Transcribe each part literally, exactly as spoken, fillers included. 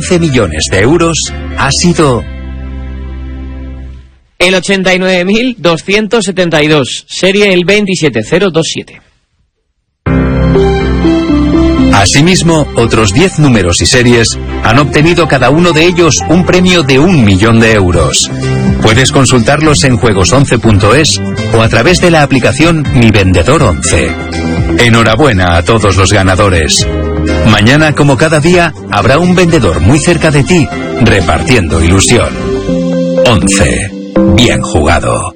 once millones de euros ha sido... el ochenta y nueve mil doscientos setenta y dos, serie el veintisiete cero veintisiete. Asimismo, otros diez números y series han obtenido cada uno de ellos un premio de un millón de euros. Puedes consultarlos en juegos once punto es o a través de la aplicación Mi Vendedor once. Enhorabuena a todos los ganadores. Mañana, como cada día, habrá un vendedor muy cerca de ti, repartiendo ilusión. once. Bien jugado.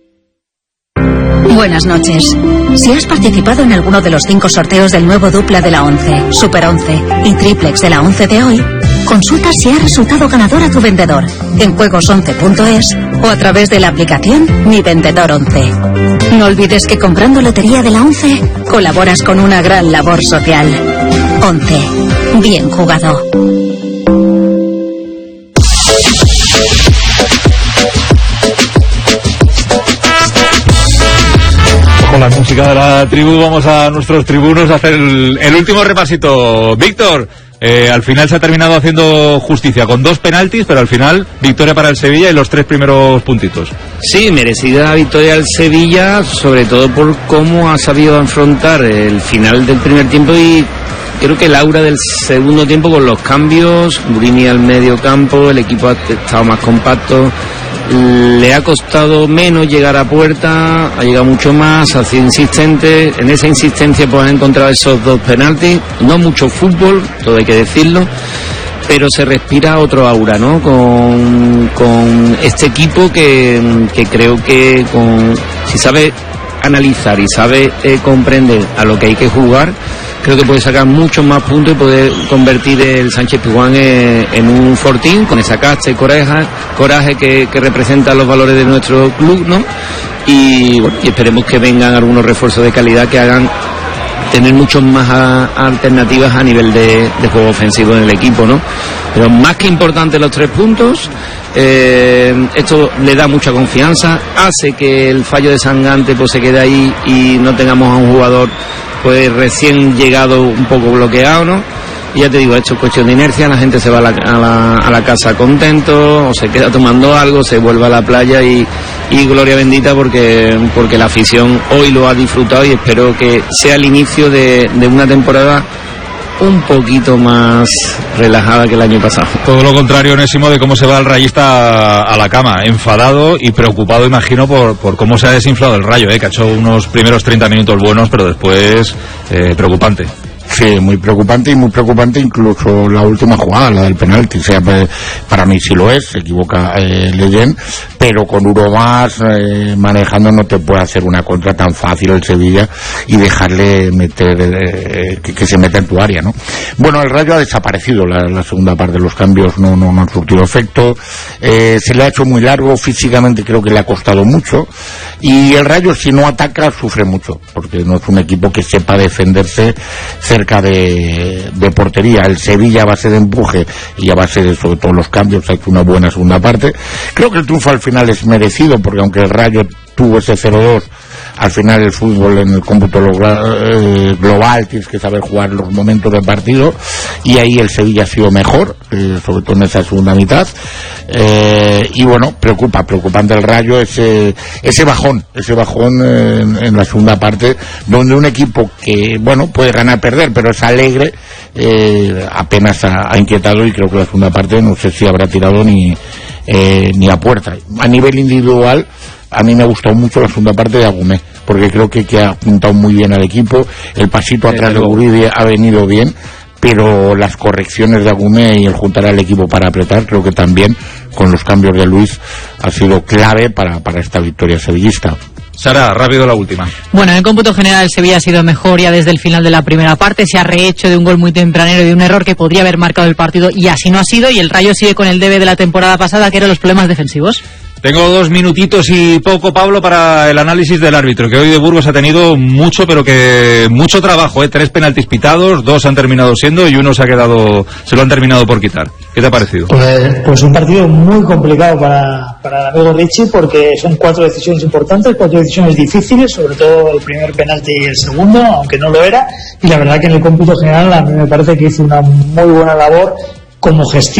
Buenas noches. Si has participado en alguno de los cinco sorteos del nuevo dupla de la once, Super once y Triplex de la once de hoy, consulta si ha resultado ganador a tu vendedor en juegos once punto es o a través de la aplicación Mi Vendedor once. No olvides que comprando lotería de la once colaboras con una gran labor social. once. Bien jugado. Con la música de la tribu vamos a nuestros tribunos a hacer el, el último repasito. Víctor, eh, al final se ha terminado haciendo justicia con dos penaltis, pero al final victoria para el Sevilla y los tres primeros puntitos. Sí, merecida victoria al Sevilla, sobre todo por cómo ha sabido afrontar el final del primer tiempo y creo que el aura del segundo tiempo con los cambios, Burini al medio campo, el equipo ha estado más compacto. Le ha costado menos llegar a puerta, ha llegado mucho más, ha sido insistente. En esa insistencia pues ha encontrado esos dos penaltis. No mucho fútbol, todo hay que decirlo, pero se respira otro aura, ¿no? Con, con este equipo que, que creo que con, si sabe analizar y sabe eh, comprender a lo que hay que jugar, creo que puede sacar muchos más puntos y poder convertir el Sánchez Pizjuán en, en un fortín con esa casta y coraje, coraje que, que representa los valores de nuestro club, ¿no? Y, bueno, y esperemos que vengan algunos refuerzos de calidad que hagan tener muchas más a, alternativas a nivel de, de juego ofensivo en el equipo, ¿no? Pero más que importante los tres puntos, eh, esto le da mucha confianza, hace que el fallo de Sangante pues se quede ahí y no tengamos a un jugador pues recién llegado un poco bloqueado, ¿no? Y ya te digo, esto es cuestión de inercia, la gente se va a la, a la, a la casa contento, o se queda tomando algo, se vuelve a la playa y, y gloria bendita porque, porque la afición hoy lo ha disfrutado y espero que sea el inicio de, de una temporada un poquito más relajada que el año pasado. Todo lo contrario, Onésimo, de cómo se va el rayista a la cama, enfadado y preocupado, imagino, por, por cómo se ha desinflado el Rayo, ¿eh? Que ha hecho unos primeros treinta minutos buenos, pero después eh, preocupante. Sí, muy preocupante y muy preocupante incluso la última jugada, la del penalti. O sea, para mí sí lo es, se equivoca eh, Leyen, pero con uno más eh, manejando no te puede hacer una contra tan fácil el Sevilla y dejarle meter eh, que, que se meta en tu área, ¿no? Bueno, el Rayo ha desaparecido la, la segunda parte, los cambios no, no, no han surtido efecto, eh, se le ha hecho muy largo, físicamente creo que le ha costado mucho y el Rayo si no ataca sufre mucho, porque no es un equipo que sepa defenderse cerca de, de portería. El Sevilla a base de empuje y a base de sobre todo los cambios ha hecho una buena segunda parte. Creo que el triunfo al final es merecido, porque aunque el Rayo tuvo ese cero dos, al final el fútbol en el cómputo global tienes que saber jugar los momentos del partido y ahí el Sevilla ha sido mejor, eh, sobre todo en esa segunda mitad, eh, y bueno, preocupa, preocupante el Rayo ese ese bajón, ese bajón en, en la segunda parte, donde un equipo que, bueno, puede ganar, perder, pero es alegre, eh, apenas ha, ha inquietado y creo que la segunda parte no sé si habrá tirado ni eh, ni a puerta. A nivel individual, a mí me ha gustado mucho la segunda parte de Agumé, porque creo que, que ha apuntado muy bien al equipo, el pasito atrás de Uribe ha venido bien, pero las correcciones de Agumé y el juntar al equipo para apretar, creo que también con los cambios de Luis ha sido clave para, para esta victoria sevillista. Sara, rápido la última. Bueno, en el cómputo general el Sevilla ha sido mejor ya desde el final de la primera parte, se ha rehecho de un gol muy tempranero y de un error que podría haber marcado el partido y así no ha sido, y el Rayo sigue con el debe de la temporada pasada, que eran los problemas defensivos. Tengo dos minutitos y poco, Pablo, para el análisis del árbitro, que hoy de Burgos ha tenido mucho, pero que mucho trabajo, ¿eh? Tres penaltis pitados, dos han terminado siendo y uno se ha quedado, se lo han terminado por quitar. ¿Qué te ha parecido? Pues, pues un partido muy complicado para, para el amigo Richie, porque son cuatro decisiones importantes, cuatro decisiones difíciles, sobre todo el primer penalti y el segundo, aunque no lo era, y la verdad que en el cómputo general a mí me parece que hizo una muy buena labor como gestión